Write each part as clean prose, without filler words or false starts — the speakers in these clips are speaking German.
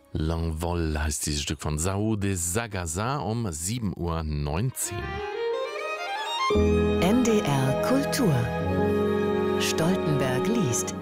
L'Envol heißt dieses Stück von São de Sagazar um 7:19 Uhr. NDR Kultur. Stoltenberg liest.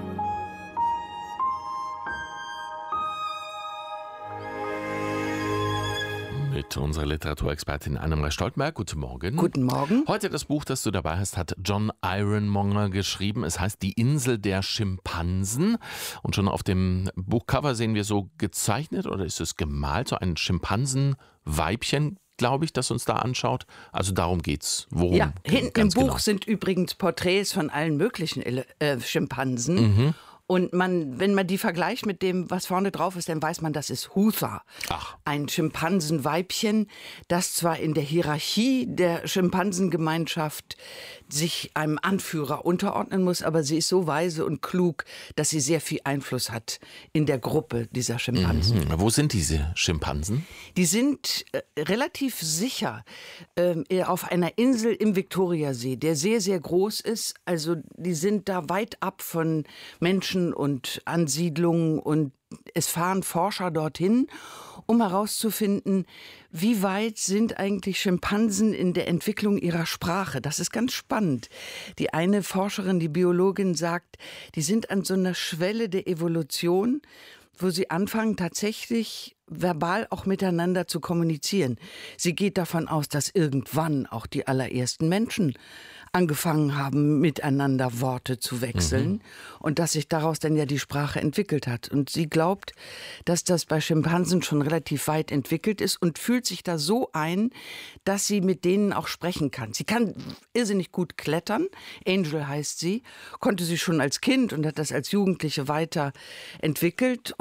Mit unserer Literaturexpertin Annemarie Stoltenberg. Guten Morgen. Guten Morgen. Heute das Buch, das du dabei hast, hat John Ironmonger geschrieben. Es heißt Die Insel der Schimpansen. Und schon auf dem Buchcover sehen wir so gezeichnet, oder ist es gemalt, so ein Schimpansenweibchen, glaube ich, das uns da anschaut. Also darum geht's. Worum? Ja, hinten im Buch genau sind übrigens Porträts von allen möglichen Schimpansen. Mhm. Und wenn man die vergleicht mit dem, was vorne drauf ist, dann weiß man, das ist Hutha. Ach. Ein Schimpansenweibchen, das zwar in der Hierarchie der Schimpansengemeinschaft sich einem Anführer unterordnen muss, aber sie ist so weise und klug, dass sie sehr viel Einfluss hat in der Gruppe dieser Schimpansen. Mhm. Wo sind diese Schimpansen? Die sind relativ sicher auf einer Insel im Viktoriasee, der sehr, sehr groß ist. Also die sind da weit ab von Menschen und Ansiedlungen, und es fahren Forscher dorthin, um herauszufinden, wie weit sind eigentlich Schimpansen in der Entwicklung ihrer Sprache. Das ist ganz spannend. Die eine Forscherin, die Biologin, sagt, die sind an so einer Schwelle der Evolution, wo sie anfangen, tatsächlich verbal auch miteinander zu kommunizieren. Sie geht davon aus, dass irgendwann auch die allerersten Menschen angefangen haben, miteinander Worte zu wechseln und dass sich daraus dann ja die Sprache entwickelt hat. Und sie glaubt, dass das bei Schimpansen schon relativ weit entwickelt ist und fühlt sich da so ein, dass sie mit denen auch sprechen kann. Sie kann irrsinnig gut klettern. Angel heißt sie, konnte sie schon als Kind und hat das als Jugendliche weiterentwickelt.